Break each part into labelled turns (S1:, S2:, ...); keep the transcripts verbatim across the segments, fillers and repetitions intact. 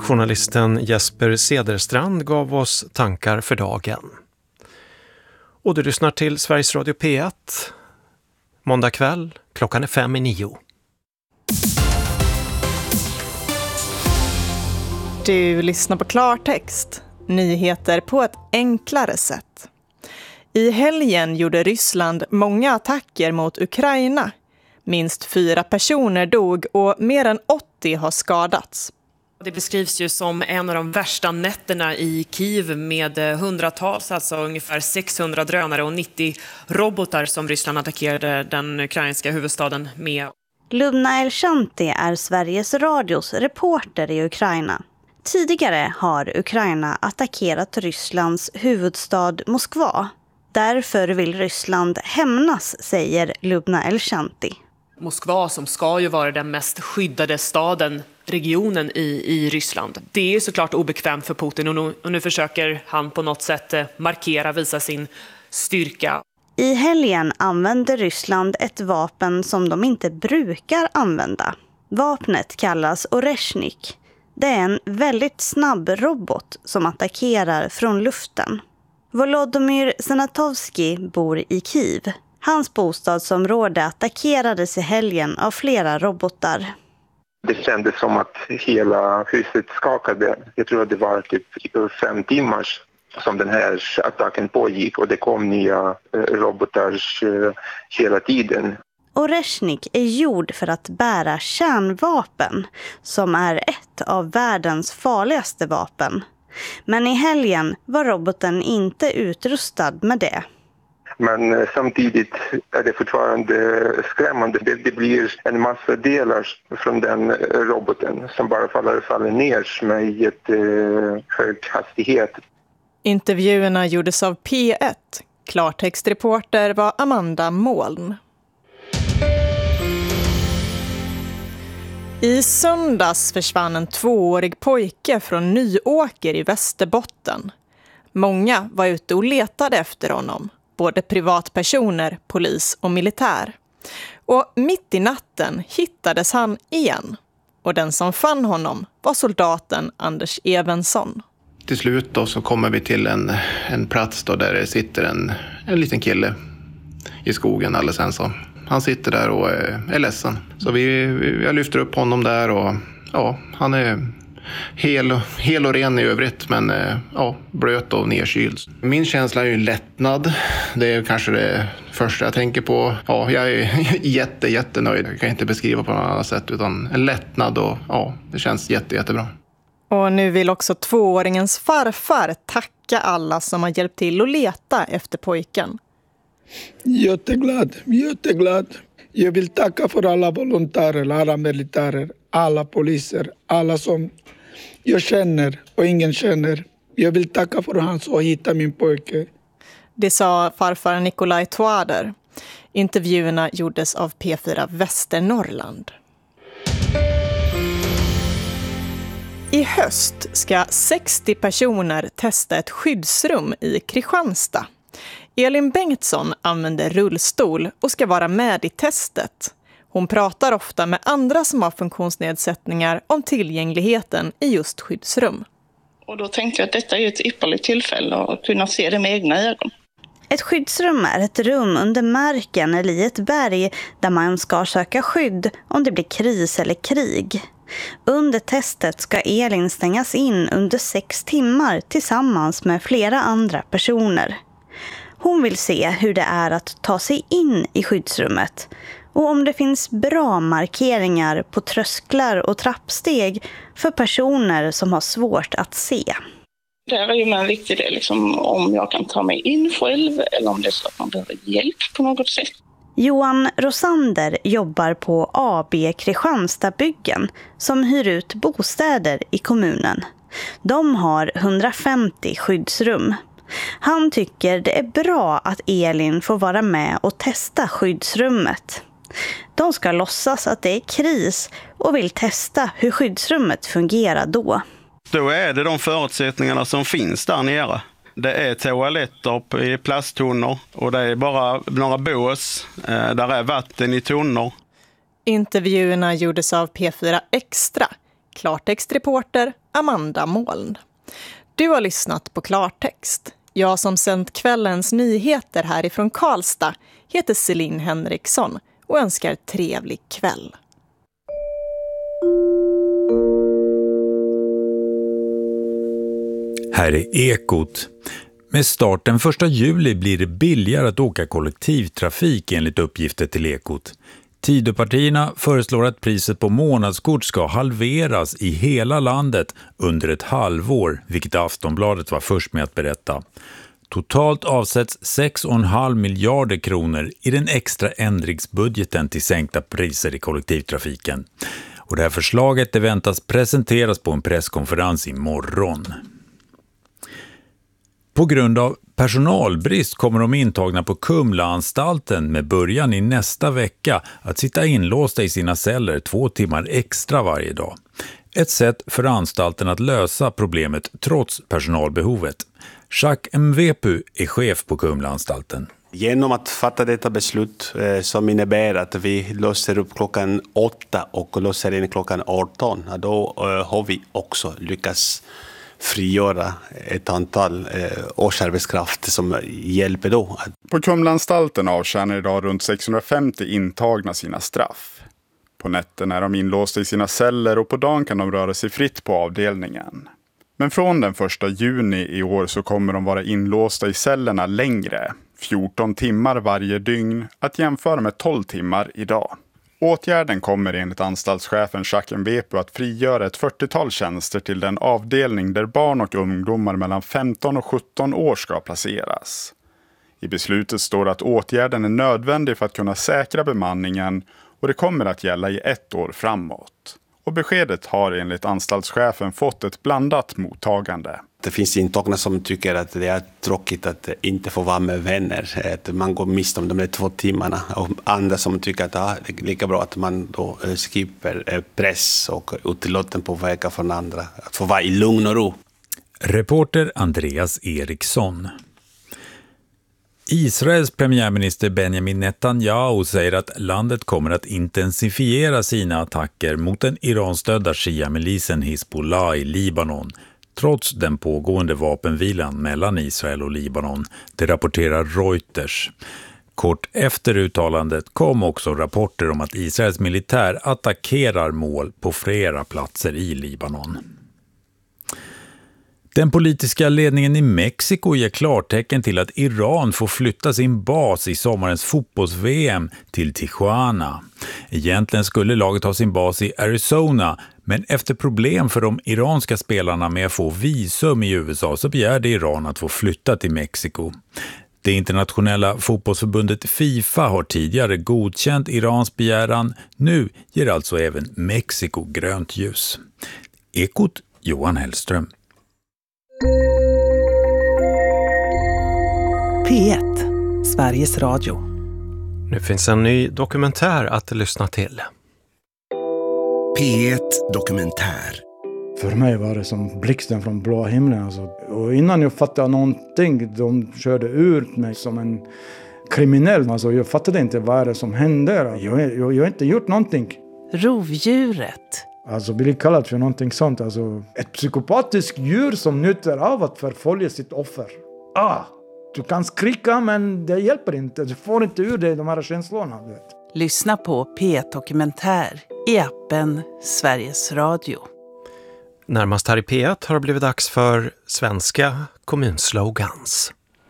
S1: Journalisten Jesper Cederstrand gav oss tankar för dagen. Och du lyssnar till Sveriges Radio P ett. Måndag kväll, klockan är fem i nio.
S2: Du lyssnar på Klartext. Nyheter på ett enklare sätt. I helgen gjorde Ryssland många attacker mot Ukraina. Minst fyra personer dog och mer än åttio har skadats.
S3: Det beskrivs ju som en av de värsta nätterna i Kiev med hundratals, alltså ungefär sexhundra drönare och nittio robotar som Ryssland attackerade den ukrainska huvudstaden med.
S4: Lubna Elshanti är Sveriges Radios reporter i Ukraina. Tidigare har Ukraina attackerat Rysslands huvudstad Moskva. Därför vill Ryssland hämnas, säger Lubna Elshanti.
S3: Moskva som ska ju vara den mest skyddade staden, regionen i, i Ryssland. Det är såklart obekvämt för Putin och nu, och nu försöker han på något sätt markera, visa sin styrka.
S4: I helgen använder Ryssland ett vapen som de inte brukar använda. Vapnet kallas Oreshnik. Det är en väldigt snabb robot som attackerar från luften. Volodymyr Senatovsky bor i Kiev. Hans bostadsområde attackerades i helgen av flera robotar.
S5: Det kändes som att hela huset skakade. Jag tror att det var typ fem timmar som den här attacken pågick och det kom nya robotar hela tiden.
S4: Oreshnik är gjord för att bära kärnvapen som är ett av världens farligaste vapen. Men i helgen var roboten inte utrustad med det.
S5: Men samtidigt är det fortfarande skrämmande. Det, det blir en massa delar från den roboten som bara faller, faller ner med jättehög hastighet.
S2: Intervjuerna gjordes av P ett. Klartextreporter var Amanda Moln. I söndags försvann en tvåårig pojke från Nyåker i Västerbotten. Många var ute och letade efter honom, både privatpersoner, polis och militär. Och mitt i natten hittades han igen. Och den som fann honom var soldaten Anders Evensson.
S6: Till slut då så kommer vi till en, en plats då där det sitter en, en liten kille i skogen alldeles ensam. Han sitter där och är, är ledsen. Så vi, vi, jag lyfter upp honom där och ja, han är hel, hel och ren i övrigt men ja, blöt och nedkyld. Min känsla är ju lättnad. Det är kanske det första jag tänker på. Ja, jag är jätte, jättenöjd. Jag kan inte beskriva på något annat sätt utan en lättnad och ja, det känns jätte, jättebra.
S2: Och nu vill också tvååringens farfar tacka alla som har hjälpt till att leta efter pojken.
S7: Jätteglad, jätteglad. Jag vill tacka för alla volontärer, alla militärer, alla poliser, alla som jag känner och ingen känner. Jag vill tacka för att han så hitta min pojke.
S2: Det sa farfar Nikolaj Toader. Intervjuerna gjordes av P fyra Västernorrland. I höst ska sextio personer testa ett skyddsrum i Kristianstad. Elin Bengtsson använder rullstol och ska vara med i testet. Hon pratar ofta med andra som har funktionsnedsättningar om tillgängligheten i just skyddsrum.
S8: Och då tänkte jag att detta är ett ypperligt tillfälle att kunna se det med egna ögon.
S4: Ett skyddsrum är ett rum under marken eller i ett berg där man ska söka skydd om det blir kris eller krig. Under testet ska Elin stängas in under sex timmar tillsammans med flera andra personer. Hon vill se hur det är att ta sig in i skyddsrummet och om det finns bra markeringar på trösklar och trappsteg för personer som har svårt att se.
S8: Det är ju en viktig del, liksom, om jag kan ta mig in själv eller om det är så att man behöver hjälp på något sätt.
S4: Johan Rosander jobbar på A B Kristianstadbyggen som hyr ut bostäder i kommunen. De har hundrafemtio skyddsrum. Han tycker det är bra att Elin får vara med och testa skyddsrummet. De ska låtsas att det är kris och vill testa hur skyddsrummet fungerar då.
S9: Då är det de förutsättningarna som finns där nere. Det är toaletter i plasttunnor och det är bara några bås. Där är vatten i tunnor.
S2: Intervjuerna gjordes av P fyra Extra. klartextreporter Amanda Moln. Du har lyssnat på Klartext. Jag som sänt kvällens nyheter härifrån Karlstad heter Celine Henriksson och önskar trevlig kväll.
S10: Här är Ekot. Med start den första juli blir det billigare att åka kollektivtrafik enligt uppgifter till Ekot. Tidöpartierna föreslår att priset på månadskort ska halveras i hela landet under ett halvår, vilket Aftonbladet var först med att berätta. Totalt avsätts sex komma fem miljarder kronor i den extra ändringsbudgeten till sänkta priser i kollektivtrafiken. Och det här förslaget det väntas presenteras på en presskonferens imorgon. På grund av personalbrist kommer de intagna på Kumlaanstalten med början i nästa vecka att sitta inlåsta i sina celler två timmar extra varje dag. Ett sätt för anstalten att lösa problemet trots personalbehovet. Jacques Mvepu är chef på Kumlaanstalten.
S11: Genom att fatta detta beslut eh, som innebär att vi låser upp klockan åtta och låser in klockan arton, då eh, har vi också lyckats frigöra ett antal eh, årsarbetskraft som hjälper då.
S12: På Kumlaanstalten avtjänar idag runt sexhundrafemtio intagna sina straff. På nätten är de inlåsta i sina celler och på dagen kan de röra sig fritt på avdelningen. Men från den första juni i år så kommer de vara inlåsta i cellerna längre, fjorton timmar varje dygn, att jämföra med tolv timmar idag. Åtgärden kommer enligt anstaltschefen Jacques Mvepu att frigöra ett fyrtiotal tjänster till den avdelning där barn och ungdomar mellan femton och sjutton år ska placeras. I beslutet står att åtgärden är nödvändig för att kunna säkra bemanningen och det kommer att gälla i ett år framåt. Och beskedet har enligt anstaltschefen fått ett blandat mottagande.
S11: Det finns intagna som tycker att det är tråkigt att inte få vara med vänner. Att man går miste om de där två timmarna. Och andra som tycker att ja, det är lika bra att man då skipper press och utlåten på vägar från andra. Att få vara i lugn och ro.
S10: Reporter Andreas Eriksson. Israels premiärminister Benjamin Netanyahu säger att landet kommer att intensifiera sina attacker mot den iranstödda shia-milisen Hezbollah i Libanon, trots den pågående vapenvilan mellan Israel och Libanon, det rapporterar Reuters. Kort efter uttalandet kom också rapporter om att Israels militär attackerar mål på flera platser i Libanon. Den politiska ledningen i Mexiko ger klartecken till att Iran får flytta sin bas i sommarens fotbolls-V M till Tijuana. Egentligen skulle laget ha sin bas i Arizona, men efter problem för de iranska spelarna med att få visum i U S A så begärde Iran att få flytta till Mexiko. Det internationella fotbollsförbundet FIFA har tidigare godkänt Irans begäran. Nu ger alltså även Mexiko grönt ljus. Ekot Johan Hellström.
S13: P ett, Sveriges Radio.
S1: Nu finns en ny dokumentär att lyssna till.
S14: P ett Dokumentär.
S15: För mig var det som blixten från blå himlen. Alltså. Och innan jag fattade någonting, de körde ut mig som en kriminell. Alltså, jag fattade inte vad det som hände. Jag, jag, jag har inte gjort någonting.
S13: Rovdjuret.
S15: Alltså blir kallad för någonting sånt. Alltså, ett psykopatiskt djur som njuter av att förfölja sitt offer. Ah, du kan skrika men det hjälper inte. Du får inte ur dig de här känslorna. Du vet.
S13: Lyssna på P ett Dokumentär i appen Sveriges Radio.
S1: Närmast här i P ett har det blivit dags för svenska kommunslogans.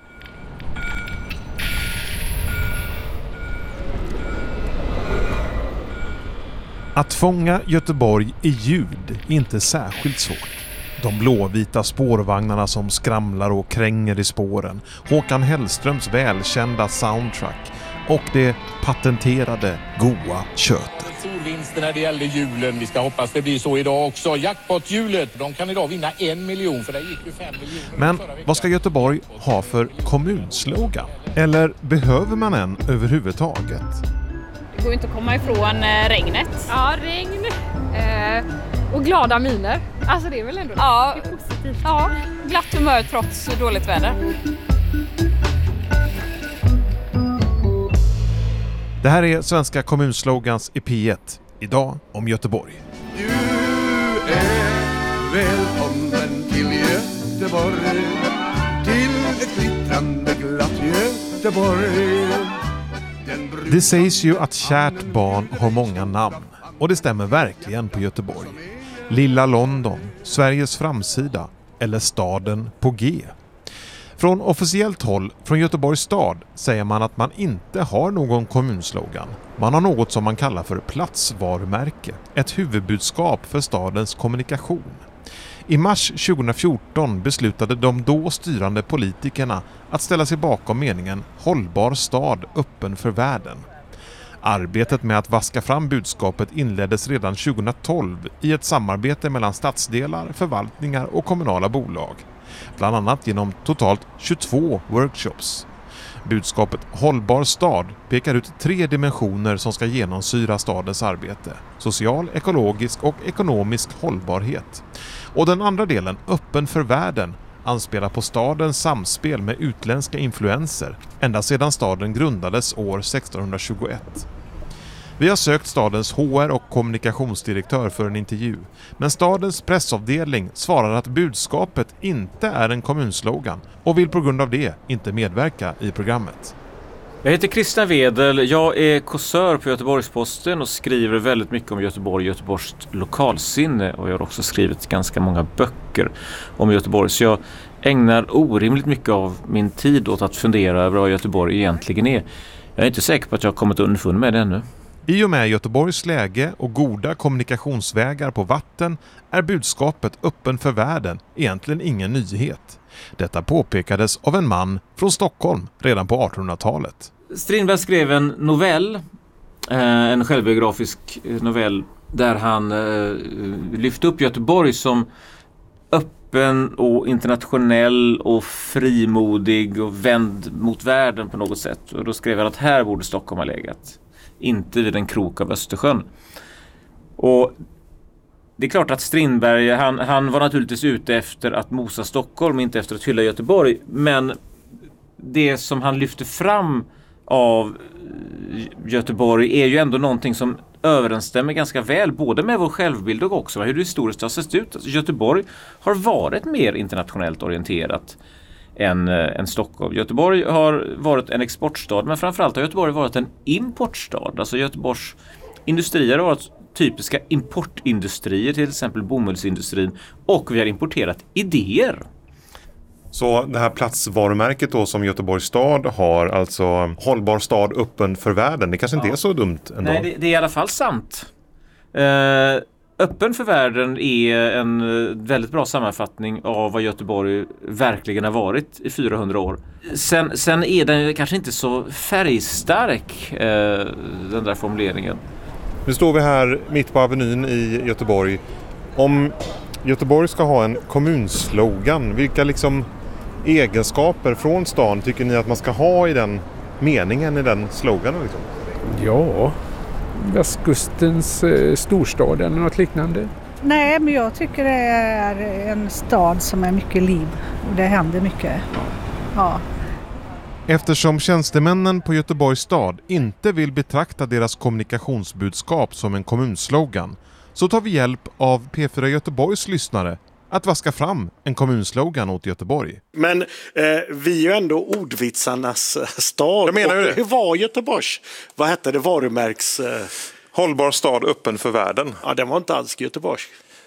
S16: Att fånga Göteborg i ljud är inte särskilt svårt. De blåvita spårvagnarna som skramlar och kränger i spåren, Håkan Hellströms välkända soundtrack och det patenterade goa köttet.
S17: Storvinster när det gällde julen. Vi ska hoppas det blir så idag också. Jackpot-hjulet, de kan idag vinna en miljon för det gick ju fem miljoner.
S16: Men vad ska Göteborg ha för kommunslogan? Eller behöver man en överhuvudtaget?
S18: Det går inte att komma ifrån regnet. Ja, regn. Eh, och glada miner. Alltså det är väl ändå ja, det är positivt. Ja, glatt humör trots dåligt väder.
S16: Det här är svenska kommunslogans i P ett. Idag om Göteborg.
S17: Du är
S14: Välkommen till Göteborg, till ett glittrande glatt Göteborg.
S16: Det sägs ju att kärt barn har många namn, och det stämmer verkligen på Göteborg. Lilla London, Sveriges framsida eller staden på G. Från officiellt håll, från Göteborgs stad, säger man att man inte har någon kommunslogan. Man har något som man kallar för platsvarumärke, ett huvudbudskap för stadens kommunikation. I mars tjugohundrafjorton beslutade de då styrande politikerna att ställa sig bakom meningen hållbar stad öppen för världen. Arbetet med att vaska fram budskapet inleddes redan tjugohundratolv i ett samarbete mellan stadsdelar, förvaltningar och kommunala bolag. Bland annat genom totalt tjugotvå workshops. Budskapet hållbar stad pekar ut tre dimensioner som ska genomsyra stadens arbete. Social, ekologisk och ekonomisk hållbarhet. Och den andra delen, öppen för världen, anspelar på stadens samspel med utländska influenser ända sedan staden grundades år sextonhundratjugoett. Vi har sökt stadens H R- och kommunikationsdirektör för en intervju, men stadens pressavdelning svarar att budskapet inte är en kommunslogan och vill på grund av det inte medverka i programmet.
S19: Jag heter Christian Wedel, jag är kåsör på Göteborgs-Posten och skriver väldigt mycket om Göteborg och Göteborgs lokalsinne, och jag har också skrivit ganska många böcker om Göteborg, så jag ägnar orimligt mycket av min tid åt att fundera över vad Göteborg egentligen är. Jag är inte säker på att jag har kommit underfund med det ännu.
S16: I och med Göteborgs läge och goda kommunikationsvägar på vatten är budskapet öppen för världen egentligen ingen nyhet. Detta påpekades av en man från Stockholm redan på artonhundratalet.
S19: Strindberg skrev en novell, en självbiografisk novell, där han lyfte upp Göteborg som öppen och internationell och frimodig och vänd mot världen på något sätt. Och då skrev han att här borde Stockholm ha legat, inte vid en krok av Östersjön. Och det är klart att Strindberg, han, han var naturligtvis ute efter att mosa Stockholm, inte efter att hylla Göteborg. Men det som han lyfte fram av Göteborg är ju ändå någonting som överensstämmer ganska väl både med vår självbild och också hur det historiskt har sett ut. Alltså Göteborg har varit mer internationellt orienterat än, än Stockholm. Göteborg har varit en exportstad, men framförallt har Göteborg varit en importstad. Alltså Göteborgs industrier har varit typiska importindustrier, till exempel bomullsindustrin, och vi har importerat idéer.
S20: Så det här platsvarumärket då som Göteborgs stad har, alltså hållbar stad öppen för världen, det kanske inte ja. är så dumt ändå.
S19: Nej, det, det är i alla fall sant. Eh, öppen för världen är en väldigt bra sammanfattning av vad Göteborg verkligen har varit i fyrahundra år. Sen, sen är den kanske inte så färgstark, eh, den där formuleringen.
S20: Nu står vi här mitt på Avenyn i Göteborg. Om Göteborg ska ha en kommunslogan, vilka liksom egenskaper från stan tycker ni att man ska ha i den meningen, i den sloganen? Liksom?
S21: Ja, västkustens eh, storstad eller något liknande.
S22: Nej, men jag tycker det är en stad som är mycket liv. Det händer mycket. Ja.
S16: Eftersom tjänstemännen på Göteborgs stad inte vill betrakta deras kommunikationsbudskap som en kommunslogan, så tar vi hjälp av P fyra Göteborgs lyssnare att vaska fram en kommunslogan åt Göteborg.
S23: Men eh, vi är ju ändå ordvitsarnas stad.
S20: Jag menar ju det.
S23: Hur var Göteborgs? Vad hette det? Varumärks... Eh...
S20: Hållbar stad öppen för världen.
S23: Ja, den var inte alls Göteborgs.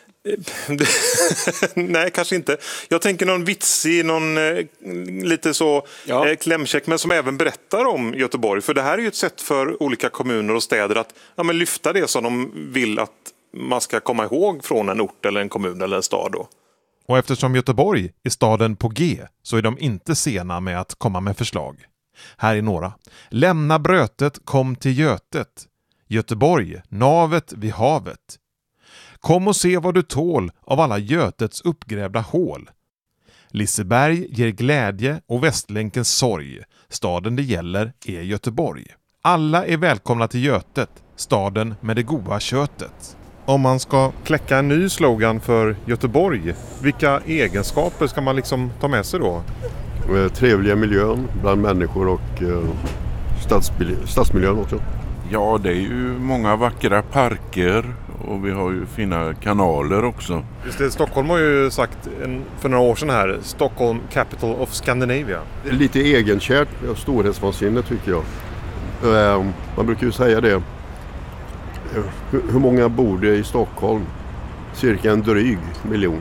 S20: Nej, kanske inte. Jag tänker någon vitsig, någon eh, lite så ja. eh, klämkäck, men som även berättar om Göteborg. För det här är ju ett sätt för olika kommuner och städer att ja, men lyfta det som de vill att man ska komma ihåg från en ort eller en kommun eller en stad då.
S16: Och eftersom Göteborg är staden på G så är de inte sena med att komma med förslag. Här är några. Lämna brötet, kom till Götet. Göteborg, navet vid havet. Kom och se vad du tål av alla Götets uppgrävda hål. Liseberg ger glädje och Västlänkens sorg. Staden det gäller är Göteborg. Alla är välkomna till Götet, staden med det goda köttet. Om man ska kläcka en ny slogan för Göteborg, vilka egenskaper ska man liksom ta med sig då?
S24: Trevliga miljön bland människor och eh, stadsmiljö, stadsmiljön också.
S25: Ja, det är ju många vackra parker
S3: och vi har ju fina kanaler också.
S20: Just det, Stockholm har ju sagt en, för några år sedan här, Stockholm Capital of Scandinavia.
S24: Det är lite egenkärt och storhetsvansinne tycker jag. Man brukar ju säga det. Hur många bor det i Stockholm? Cirka en dryg miljon.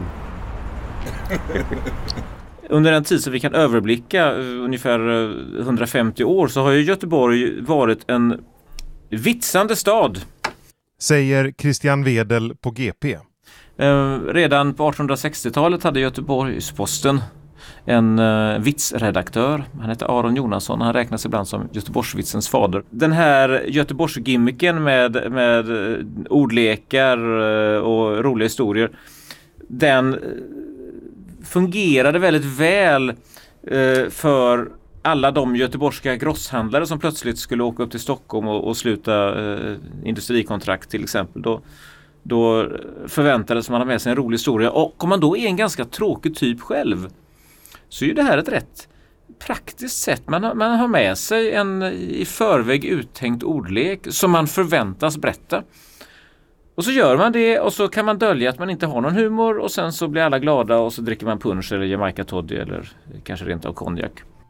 S19: Under en tid som vi kan överblicka, ungefär hundrafemtio år, så har ju Göteborg varit en vitsande stad.
S16: Säger Christian Wedel på G P.
S19: Eh, redan på artonhundrasextiotalet hade Göteborgs-Posten en uh, vitsredaktör. Han hette Aron Jonasson. Han räknas ibland som Göteborgsvitsens fader. Den här Göteborgsgimmicken med, med ordlekar uh, och roliga historier, den uh, fungerade väldigt väl uh, för alla de göteborgska grosshandlare som plötsligt skulle åka upp till Stockholm och, och sluta uh, industrikontrakt till exempel. Då, då förväntades man ha med sig en rolig historia. Och om man då är en ganska tråkig typ själv, så är det här ett rätt praktiskt sätt. Man har, man har med sig en i förväg uttänkt ordlek som man förväntas berätta. Och så gör man det och så kan man dölja att man inte har någon humor och sen så blir alla glada och så dricker man punch eller Jamaica toddy eller kanske rent av konjak.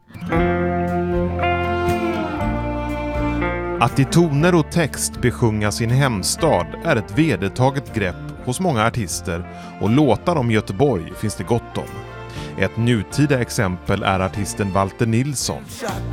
S16: Att i toner och text besjunga sin hemstad är ett vedertaget grepp hos många artister och låtar om Göteborg finns det gott om. Ett nutida exempel är artisten Walter Nilsson.